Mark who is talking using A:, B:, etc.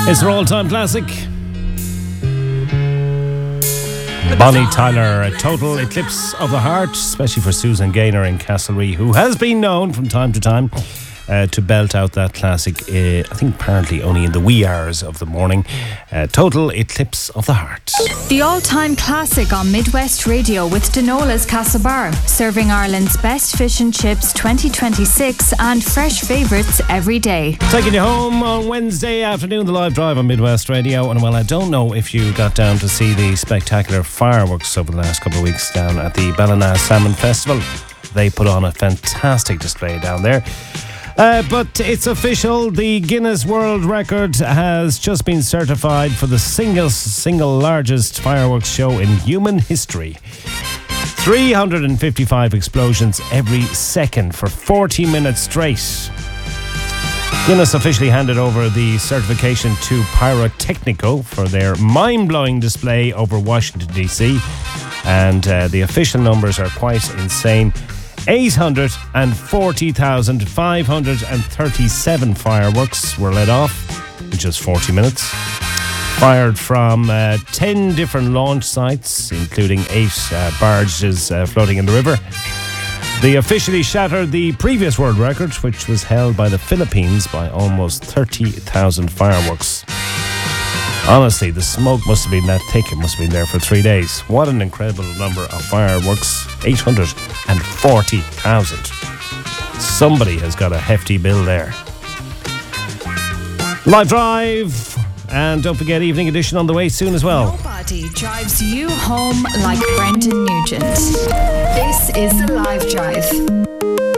A: It's their all-time classic. Bonnie Tyler, a total eclipse of the heart, especially for Susan Gaynor in Castlereagh, who has been known from time to time to belt out that classic, I think apparently only in the wee hours of the morning. Total eclipse of the heart.
B: The all-time classic on Midwest Radio with Denola's Castlebar, serving Ireland's best fish and chips 2026 and fresh favourites every day.
A: Taking you home on Wednesday afternoon, the live drive on Midwest Radio. And well, I don't know if you got down to see the spectacular fireworks over the last couple of weeks down at the Ballina Salmon Festival. They put on a fantastic display down there. But it's official, the Guinness World Record has just been certified for the single largest fireworks show in human history. 355 explosions every second for 40 minutes straight. Guinness officially handed over the certification to Pyrotechnico for their mind-blowing display over Washington, D.C. And the official numbers are quite insane. 840,537 fireworks were let off in just 40 minutes. Fired from 10 different launch sites, including 8 barges floating in the river. They officially shattered the previous world record, which was held by the Philippines by almost 30,000 fireworks. Honestly, the smoke must have been that thick. It must have been there for 3 days. What an incredible number of fireworks. 840,000. Somebody has got a hefty bill there. Live Drive. And don't forget Evening Edition on the way soon as well.
B: Nobody drives you home like Brendan Nugent. This is the Live Drive.